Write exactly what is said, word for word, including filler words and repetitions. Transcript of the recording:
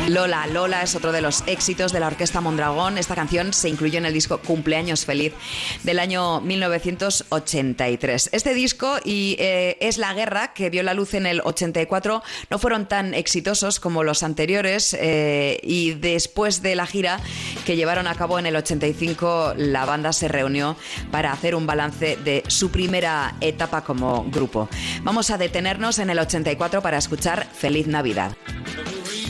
Lola, Lola es otro de los éxitos de la Orquesta Mondragón. Esta canción se incluyó en el disco Cumpleaños Feliz del año mil novecientos ochenta y tres. Este disco y eh, Es la Guerra, que vio la luz en el ochenta y cuatro, no fueron tan exitosos como los anteriores eh, y después de la gira que llevaron a cabo en el ochenta y cinco, la banda se reunió para hacer un balance de su primera etapa como grupo. Vamos a detenernos en el ochenta y cuatro para escuchar Feliz Navidad.